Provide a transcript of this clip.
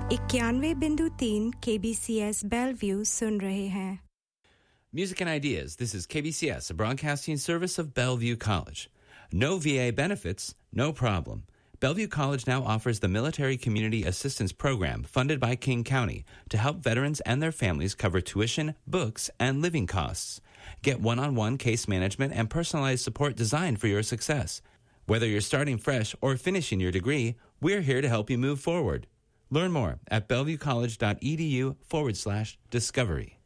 91.3 KBCS Bellevue सुन रहे हैं. Music and Ideas. This is KBCS, a broadcasting service of Bellevue College. No VA benefits, no problem. Bellevue College now offers the Military Community Assistance Program funded by King County to help veterans and their families cover tuition, books, and living costs. Get one-on-one case management and personalized support designed for your success. Whether you're starting fresh or finishing your degree, we're here to help you move forward. Learn more at bellevuecollege.edu/discovery.